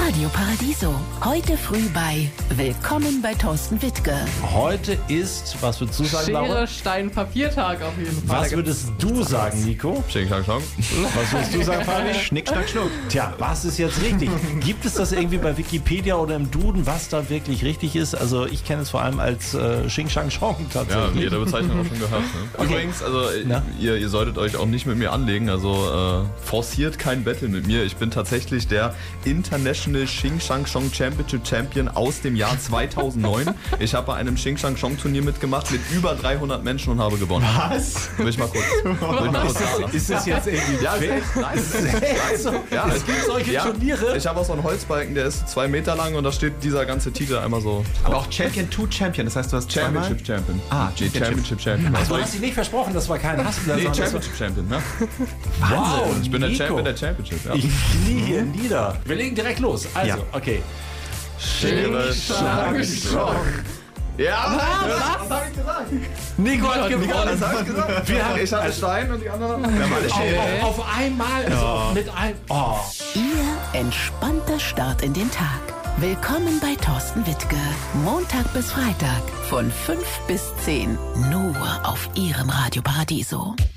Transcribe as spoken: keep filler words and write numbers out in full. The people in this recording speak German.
Radio Paradiso. Heute früh bei Willkommen bei Thorsten Wittke. Heute ist, was würdest du sagen, Laura? Schere, Stein, Papiertag auf jeden Fall. Was würdest du sagen, Nico? Schnick, schnack, schnuck. Was würdest du sagen, Fabi? Schnick, schnack, schnuck. Tja, was ist jetzt richtig? Gibt es das irgendwie bei Wikipedia oder im Duden, was da wirklich richtig ist? Also ich kenne es vor allem als äh, Xing Shang Chong Ja, tatsächlich. jede Bezeichnung auch schon gehört. Ne? Okay. Übrigens, also Na? ihr, ihr solltet euch auch nicht mit mir anlegen, also äh, forciert kein Battle mit mir. Ich bin tatsächlich der International Xing Shang Chong Championship Champion aus dem Jahr zweitausendneun. Ich habe bei einem Xing Shang Chong Turnier mitgemacht mit über dreihundert Menschen und habe gewonnen. Was? Will ich mal kurz, will ich mal kurz sagen. Ist das jetzt irgendwie Ja, fair? ist echt, nein, ist echt so. Ja, Es gibt solche Turniere? Ich habe auch so einen Holzbalken, der ist zwei Meter lang und da steht dieser ganze Titel einmal so. Aber auch Champion to Champion, das heißt, du hast zweimal... Championship Champion. Ah, Die Championship. Championship Champion. Also du hast dich nicht versprochen, das war kein Hassler, Nee, sondern das Championship Champion, ne? war Wow, Ich bin der Nico. Champion der Championship, ja. Ich knie hier nieder. Wir legen direkt los. Also, Ja. okay. Schere, Stein, Stock. Ja, was? Was hab ich gesagt? Nico hat Was gewonnen. hab ich gesagt? Wir haben Ich hatte Stein und die anderen haben... auf, auf einmal, also mit ein. Oh. Ihr entspannter Start in den Tag. Willkommen bei Thorsten Wittke. Montag bis Freitag von fünf bis zehn. Nur auf Ihrem Radio Paradiso.